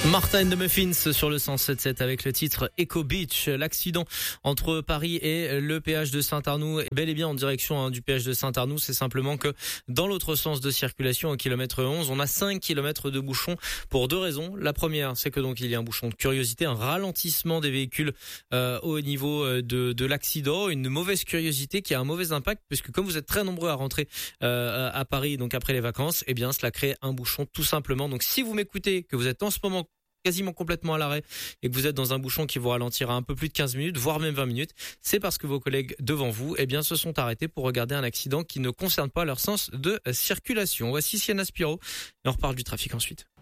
Martin and the Muffins sur le 107.7 avec le titre Echo Beach. L'accident entre Paris et le péage de Saint-Arnoux est bel et bien en direction du péage de Saint-Arnoux. C'est simplement que dans l'autre sens de circulation, au kilomètre 11, on a 5 kilomètres de bouchons pour deux raisons. La première, c'est que donc il y a un bouchon de curiosité, un ralentissement des véhicules au niveau de l'accident, une mauvaise curiosité qui a un mauvais impact puisque comme vous êtes très nombreux à rentrer à Paris donc après les vacances, eh bien cela crée un bouchon tout simplement. Donc si vous m'écoutez, que vous êtes en ce moment quasiment complètement à l'arrêt et que vous êtes dans un bouchon qui vous ralentira un peu plus de 15 minutes, voire même 20 minutes, c'est parce que vos collègues devant vous, eh bien, se sont arrêtés pour regarder un accident qui ne concerne pas leur sens de circulation. Voici Sienna Spiro et on reparle du trafic ensuite.